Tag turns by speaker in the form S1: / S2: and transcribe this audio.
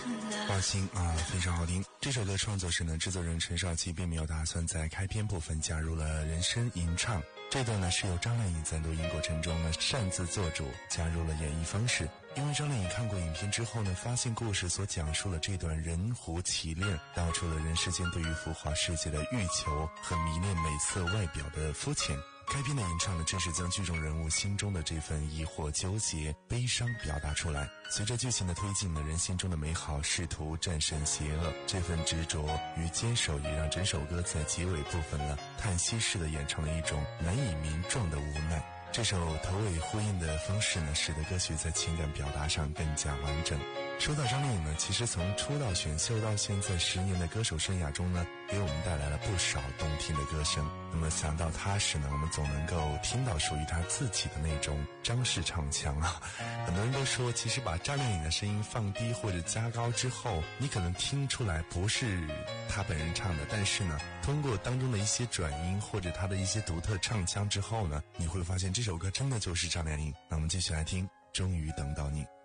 S1: 花心啊，非常好听。这首歌创作时呢，制作人陈少琪并没有打算在开篇部分加入了人声吟唱，这段呢是由张靓颖在录音过程中呢擅自做主，加入了演绎方式。因为张靓颖看过影片之后呢，发现故事所讲述了这段人狐奇恋，道出了人世间对于浮华世界的欲求和迷恋美色外表的肤浅。开篇的演唱呢，正是将剧中人物心中的这份疑惑、纠结、悲伤表达出来。随着剧情的推进呢，人心中的美好试图战胜邪恶，这份执着与坚守也让整首歌在结尾部分呢，叹息式的演唱了一种难以名状的无奈。这首头尾呼应的方式呢，使得歌曲在情感表达上更加完整。说到张靓颖呢，其实从出道选秀到现在10年的歌手生涯中呢，给我们带来了不少动听的歌声。那么想到她时呢，我们总能够听到属于她自己的那种张氏唱腔啊。很多人都说，其实把张靓颖的声音放低或者加高之后，你可能听出来不是她本人唱的，但是呢，通过当中的一些转音或者她的一些独特唱腔之后呢，你会发现这首歌真的就是张靓颖。那我们继续来听，终于等到你。